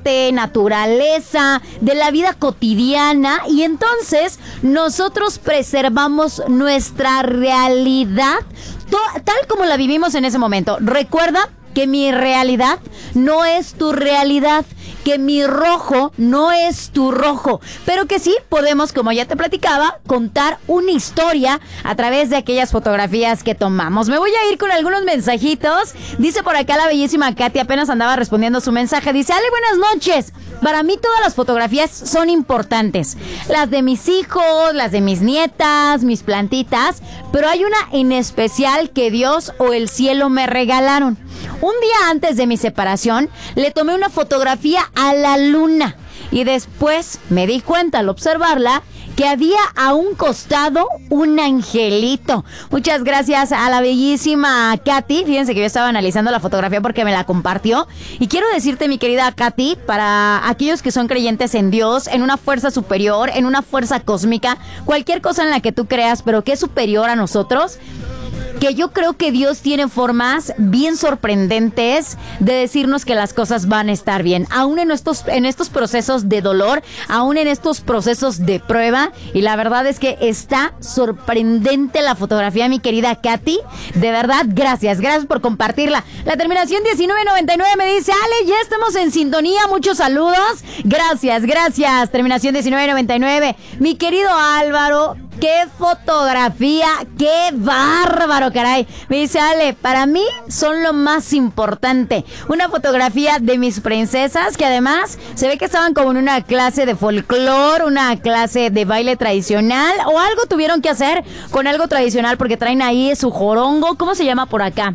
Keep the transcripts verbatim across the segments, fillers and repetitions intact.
arte, naturaleza, de la vida cotidiana, y entonces nosotros preservamos nuestra realidad to- tal como la vivimos en ese momento. Recuerda que mi realidad no es tu realidad, que mi rojo no es tu rojo, pero que sí podemos, como ya te platicaba, contar una historia a través de aquellas fotografías que tomamos. Me voy a ir con algunos mensajitos. Dice por acá la bellísima Katy, apenas andaba respondiendo su mensaje. Dice: Ale, buenas noches. Para mí todas las fotografías son importantes. Las de mis hijos, las de mis nietas, mis plantitas, pero hay una en especial que Dios o el cielo me regalaron. Un día antes de mi separación, le tomé una fotografía a la luna y después me di cuenta al observarla que había a un costado un angelito. Muchas gracias a la bellísima Katy. Fíjense que yo estaba analizando la fotografía porque me la compartió. Y quiero decirte, mi querida Katy, para aquellos que son creyentes en Dios, en una fuerza superior, en una fuerza cósmica, cualquier cosa en la que tú creas, pero que es superior a nosotros, que yo creo que Dios tiene formas bien sorprendentes de decirnos que las cosas van a estar bien, aún en estos, en estos procesos de dolor, aún en estos procesos de prueba. Y la verdad es que está sorprendente la fotografía, mi querida Katy. De verdad, gracias, gracias por compartirla. La terminación diecinueve noventa y nueve me dice: Ale, ya estamos en sintonía, muchos saludos. Gracias, gracias. Terminación diecinueve noventa y nueve. Mi querido Álvaro, ¡qué fotografía! ¡Qué bárbaro, caray! Me dice: Ale, para mí son lo más importante. Una fotografía de mis princesas, que además se ve que estaban como en una clase de folclore, una clase de baile tradicional, o algo tuvieron que hacer con algo tradicional, porque traen ahí su jorongo. ¿Cómo se llama por acá?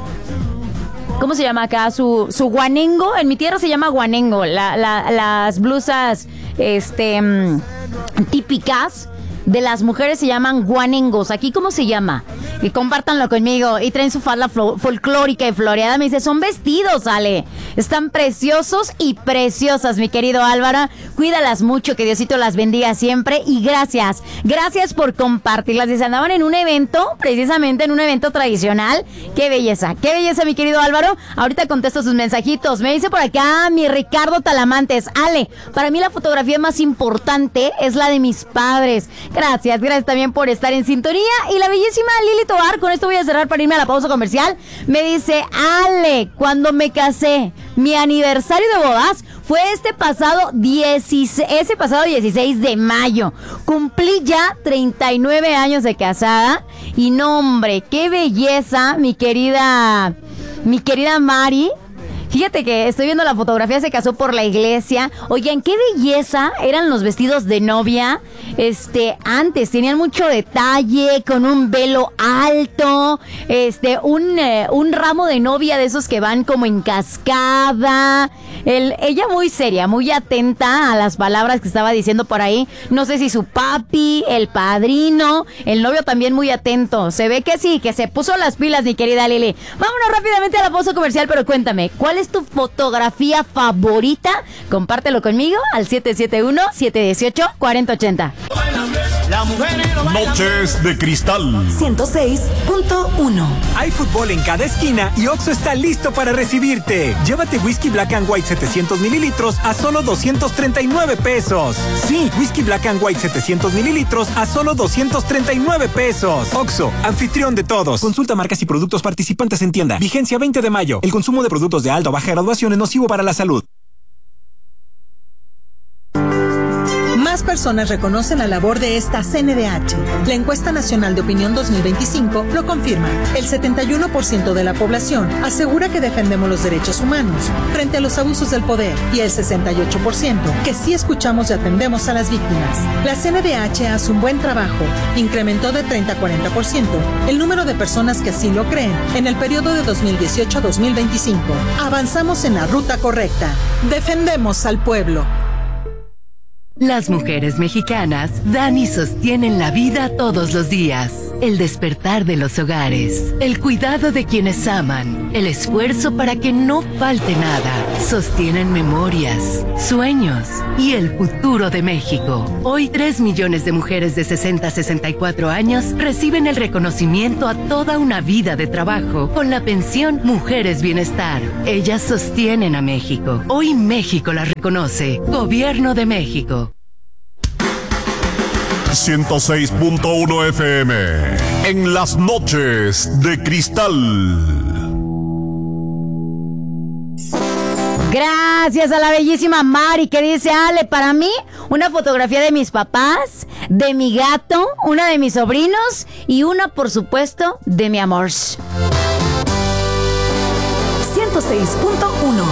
¿Cómo se llama acá? Su, su guanengo. En mi tierra se llama guanengo. La, la, las blusas este, mmm, típicas de las mujeres se llaman guanengos. ¿Aquí cómo se llama? Y compártanlo conmigo. Y traen su falda flo- folclórica y floreada. Me dice: son vestidos, Ale. Están preciosos y preciosas, mi querido Álvaro. Cuídalas mucho, que Diosito las bendiga siempre. Y gracias, gracias por compartirlas. Dice: andaban en un evento, precisamente en un evento tradicional. Qué belleza, qué belleza, mi querido Álvaro. Ahorita contesto sus mensajitos. Me dice por acá mi Ricardo Talamantes: Ale, para mí la fotografía más importante es la de mis padres. Gracias, gracias también por estar en sintonía. Y la bellísima Lili Tobar, con esto voy a cerrar para irme a la pausa comercial, me dice: Ale, cuando me casé, mi aniversario de bodas fue este pasado dieciséis, ese pasado dieciséis de mayo. Cumplí ya treinta y nueve años de casada. Y no, hombre, qué belleza, mi querida, mi querida Mari. Fíjate que estoy viendo la fotografía, se casó por la iglesia. Oigan, qué belleza eran los vestidos de novia. Este, antes tenían mucho detalle, con un velo alto, este, un, eh, un ramo de novia de esos que van como en cascada. El, ella muy seria, muy atenta a las palabras que estaba diciendo por ahí. No sé si su papi, el padrino, el novio también muy atento. Se ve que sí, que se puso las pilas, mi querida Lili. Vámonos rápidamente a la pausa comercial, pero cuéntame, ¿cuál es tu fotografía favorita? Compártelo conmigo al siete siete uno, siete uno ocho, cuatro cero ocho cero. Noches de Cristal ciento seis punto uno. Hay fútbol en cada esquina y Oxxo está listo para recibirte. Llévate whisky Black and White setecientos mililitros a solo doscientos treinta y nueve pesos. Sí, whisky Black and White setecientos mililitros a solo doscientos treinta y nueve pesos. Oxxo, anfitrión de todos. Consulta marcas y productos participantes en tienda. Vigencia veinte de mayo. El consumo de productos de alta o baja graduación es nocivo para la salud. Más personas reconocen la labor de esta C N D H. La encuesta nacional de opinión dos mil veinticinco lo confirma. El setenta y uno por ciento de la población asegura que defendemos los derechos humanos frente a los abusos del poder, y el sesenta y ocho por ciento que sí escuchamos y atendemos a las víctimas. La C N D H hace un buen trabajo. Incrementó de treinta a cuarenta por ciento el número de personas que así lo creen en el periodo de dos mil dieciocho a dos mil veinticinco. Avanzamos en la ruta correcta. Defendemos al pueblo. Las mujeres mexicanas dan y sostienen la vida todos los días. el despertar de los hogares, el cuidado de quienes aman, el esfuerzo para que no falte nada, sostienen memorias, sueños y el futuro de México. Hoy tres millones de mujeres de sesenta a sesenta y cuatro años reciben el reconocimiento a toda una vida de trabajo con la pensión Mujeres Bienestar. Ellas sostienen a México. Hoy México las reconoce. Gobierno de México. ciento seis punto uno F M en las noches de cristal. Gracias a la bellísima Mari que dice, Ale, para mí, una fotografía de mis papás, de mi gato, una de mis sobrinos y una, por supuesto, de mi amor. ciento seis punto uno